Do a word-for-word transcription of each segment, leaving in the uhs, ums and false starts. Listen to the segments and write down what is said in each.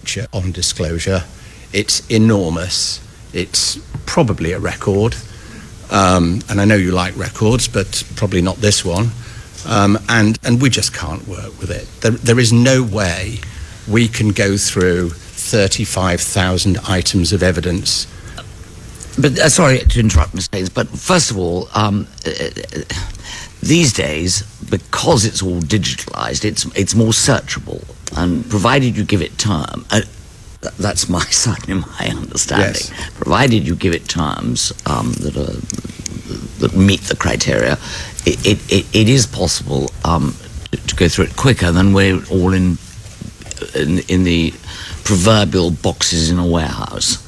literature on disclosure. It's enormous. It's probably a record. Um, and I know you like records, but probably not this one. Um, and, and we just can't work with it. There, there is no way we can go through thirty-five thousand items of evidence. But uh, sorry to interrupt, Mister Haynes, but first of all, um, uh, these days, because it's all digitalised, it's it's more searchable, and provided you give it time, uh, that's my certainly my understanding. Yes. Provided you give it terms um, that are that meet the criteria, it it, it, it is possible um, to, to go through it quicker than we're all in in, in the proverbial boxes in a warehouse.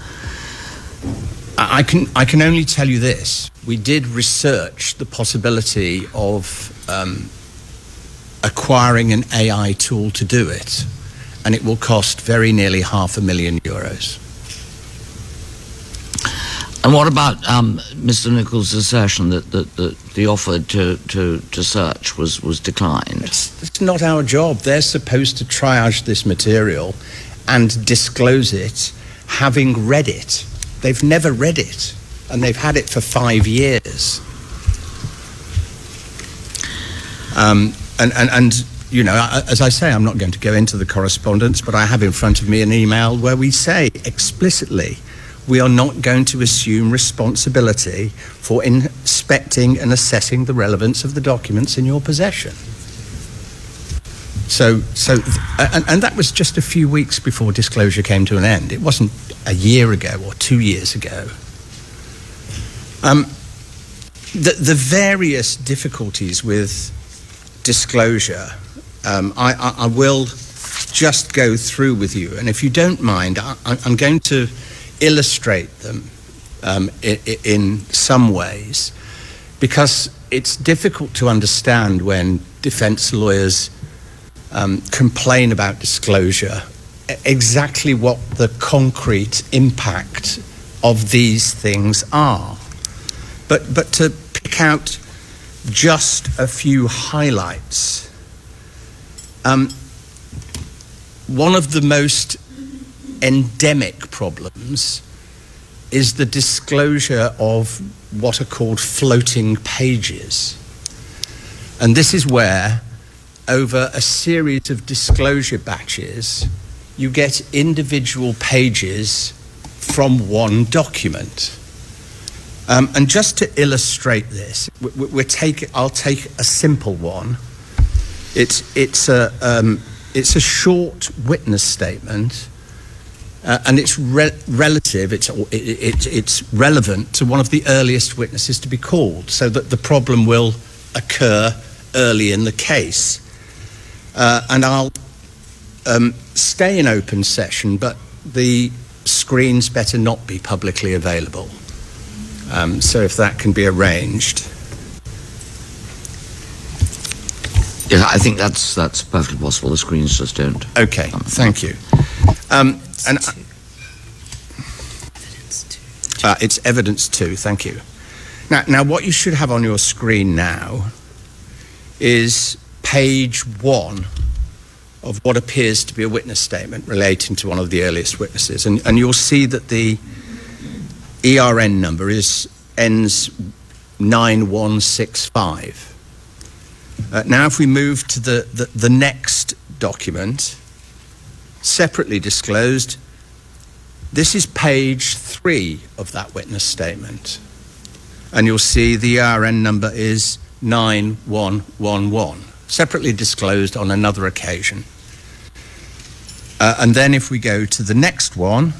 I can I can only tell you this. We did research the possibility of um, acquiring an A I tool to do it, and it will cost very nearly half a million euros. And what about um, Mister Nichols' assertion that, that, that the offer to, to, to search was, was declined? It's, it's not our job. They're supposed to triage this material and disclose it, having read it. They've never read it, and they've had it for five years. Um, and, and, and, you know, as I say, I'm not going to go into the correspondence, but I have in front of me an email where we say explicitly, we are not going to assume responsibility for inspecting and assessing the relevance of the documents in your possession. So, so, and, and that was just a few weeks before disclosure came to an end. It wasn't a year ago or two years ago. Um, the, the various difficulties with disclosure, um, I, I, I will just go through with you. And if you don't mind, I, I'm going to illustrate them um, in, in some ways, because it's difficult to understand when defense lawyers Um, complain about disclosure, exactly what the concrete impact of these things are. But, but to pick out just a few highlights, um, one of the most endemic problems is the disclosure of what are called floating pages. And this is where, over a series of disclosure batches, you get individual pages from one document. Um, and just to illustrate this, we, we're take, I'll take a simple one. It's, it's, a, um, it's a short witness statement, uh, and it's re relative, it's, it, it, it's relevant to one of the earliest witnesses to be called, so that the problem will occur early in the case. Uh, and I'll um, stay in open session, but the screen's better not be publicly available. Um, so if that can be arranged. Yeah, I think that's that's perfectly possible. The screens just don't. Okay, um, thank you. Um, and uh, it's evidence two. Thank you. Now, now, what you should have on your screen now is page one of what appears to be a witness statement relating to one of the earliest witnesses, and, and you'll see that the E R N number is ends nine one six five. Uh, now, if we move to the, the the next document, separately disclosed, this is page three of that witness statement, and you'll see the E R N number is nine one one one. Separately disclosed on another occasion. Uh, and then if we go to the next one,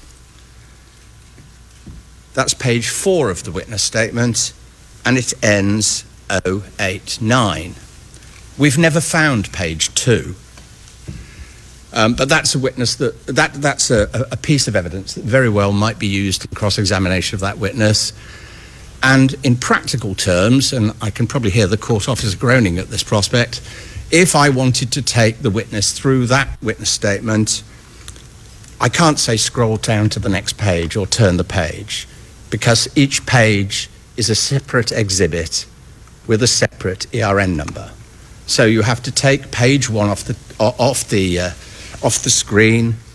that's page four of the witness statement, and it ends oh eight nine. We've never found page two, um, but that's a witness that, that that's a, a piece of evidence that very well might be used in cross-examination of that witness. And in practical terms, and I can probably hear the court officer groaning at this prospect, if I wanted to take the witness through that witness statement, I can't say scroll down to the next page or turn the page, because each page is a separate exhibit with a separate E R N number. So you have to take page one off the, off the, uh, off the screen,